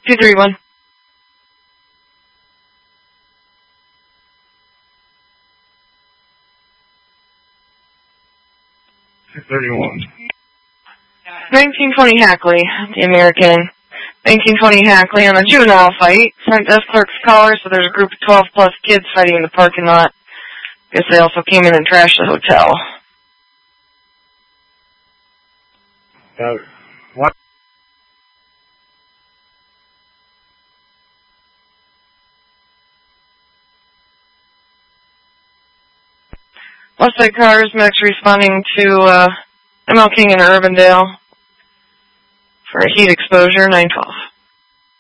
231. 231. 1920 Hackley, the American. 1920 Hackley on a juvenile fight. Front desk clerk's caller, so there's a group of 12 plus kids fighting in the parking lot. Guess they also came in and trashed the hotel. What? Westside Cars, Max responding to ML King in Urbandale for a heat exposure, 912.